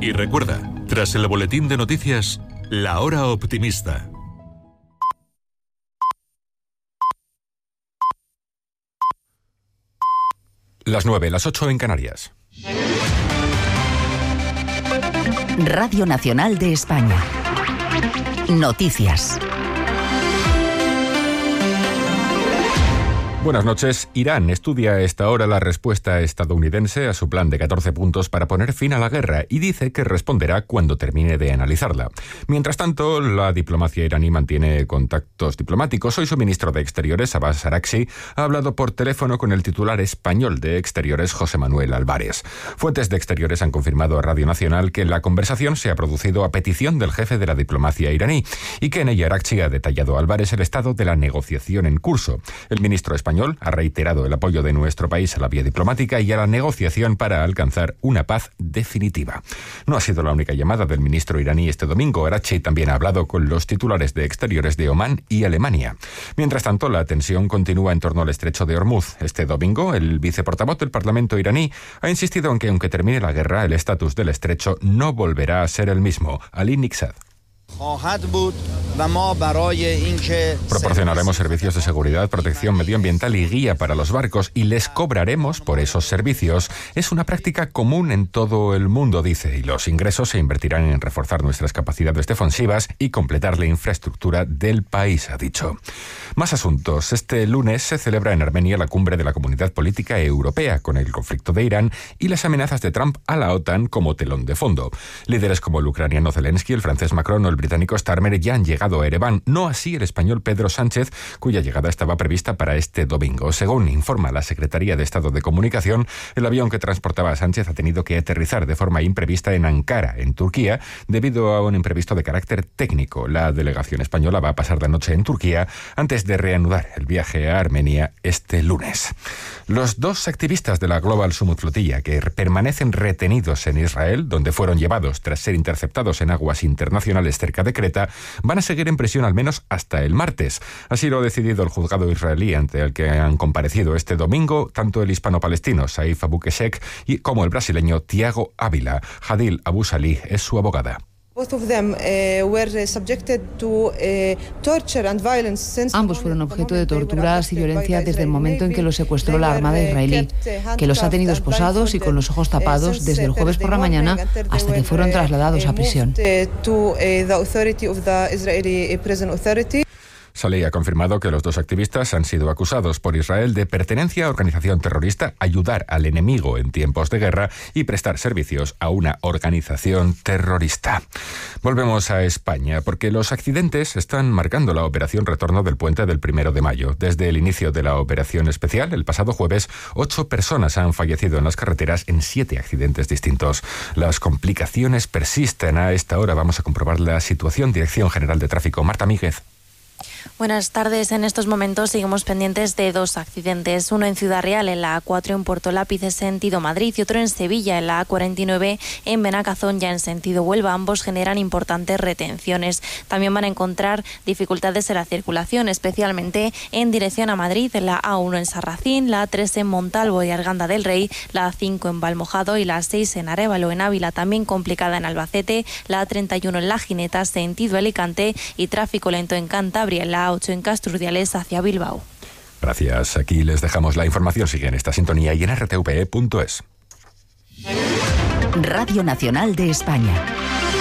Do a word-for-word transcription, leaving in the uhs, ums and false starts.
Y recuerda, tras el boletín de noticias, La Hora Optimista. Las nueve, las ocho en Canarias. Radio Nacional de España. Noticias. Buenas noches. Irán estudia a esta hora la respuesta estadounidense a su plan de catorce puntos para poner fin a la guerra y dice que responderá cuando termine de analizarla. Mientras tanto, la diplomacia iraní mantiene contactos diplomáticos. Hoy su ministro de Exteriores, Abbas Araghchi, ha hablado por teléfono con el titular español de Exteriores, José Manuel Álvarez. Fuentes de Exteriores han confirmado a Radio Nacional que la conversación se ha producido a petición del jefe de la diplomacia iraní y que en ella Araghchi ha detallado a Álvarez el estado de la negociación en curso. El ministro español ha reiterado el apoyo de nuestro país a la vía diplomática y a la negociación para alcanzar una paz definitiva. No ha sido la única llamada del ministro iraní este domingo. Araghchi también ha hablado con los titulares de Exteriores de Omán y Alemania. Mientras tanto, la tensión continúa en torno al estrecho de Hormuz. Este domingo, el viceportavoz del Parlamento iraní ha insistido en que aunque termine la guerra, el estatus del estrecho no volverá a ser el mismo. Ali Niksad. Proporcionaremos servicios de seguridad, protección medioambiental y guía para los barcos y les cobraremos por esos servicios. Es una práctica común en todo el mundo, dice, y los ingresos se invertirán en reforzar nuestras capacidades defensivas y completar la infraestructura del país, ha dicho. Más asuntos. Este lunes se celebra en Armenia la cumbre de la Comunidad Política Europea, con el conflicto de Irán y las amenazas de Trump a la OTAN como telón de fondo. Líderes como el ucraniano Zelensky, el francés Macron o el británico Starmer ya han llegado a Ereván, no así el español Pedro Sánchez, cuya llegada estaba prevista para este domingo. Según informa la Secretaría de Estado de Comunicación, el avión que transportaba a Sánchez ha tenido que aterrizar de forma imprevista en Ankara, en Turquía, debido a un imprevisto de carácter técnico. La delegación española va a pasar la noche en Turquía antes de reanudar el viaje a Armenia este lunes. Los dos activistas de la Global Summit Flotilla, que permanecen retenidos en Israel, donde fueron llevados tras ser interceptados en aguas internacionales cerca de Creta, van a seguir en prisión al menos hasta el martes. Así lo ha decidido el juzgado israelí, ante el que han comparecido este domingo tanto el hispano-palestino Saif Abu Keshek y como el brasileño Tiago Ávila. Hadil Abu Salih es su abogada. Ambos fueron objeto de torturas y violencia desde el momento en que los secuestró la Armada israelí, que los ha tenido esposados y con los ojos tapados desde el jueves por la mañana hasta que fueron trasladados a prisión. Saleh ha confirmado que los dos activistas han sido acusados por Israel de pertenencia a organización terrorista, ayudar al enemigo en tiempos de guerra y prestar servicios a una organización terrorista. Volvemos a España, porque los accidentes están marcando la operación retorno del puente del primero de mayo. Desde el inicio de la operación especial, el pasado jueves, ocho personas han fallecido en las carreteras en siete accidentes distintos. Las complicaciones persisten. A esta hora vamos a comprobar la situación. Dirección General de Tráfico, Marta Míguez. Buenas tardes. En estos momentos seguimos pendientes de dos accidentes. Uno en Ciudad Real, en la A cuatro en Puerto Lápiz, sentido Madrid, y otro en Sevilla, en la A cuarenta y nueve en Benacazón, ya en sentido Huelva. Ambos generan importantes retenciones. También van a encontrar dificultades en la circulación, especialmente en dirección a Madrid, en la A uno en Sarracín, la A tres en Montalvo y Arganda del Rey, la A cinco en Valmojado y la A seis en Arévalo, en Ávila, también complicada en Albacete, la A treinta y uno en La Gineta, sentido Alicante, y tráfico lento en Cantabria, en la A ocho en Casturdiales hacia Bilbao. Gracias. Aquí les dejamos la información. Sigue en esta sintonía y en r t v e punto es. Radio Nacional de España.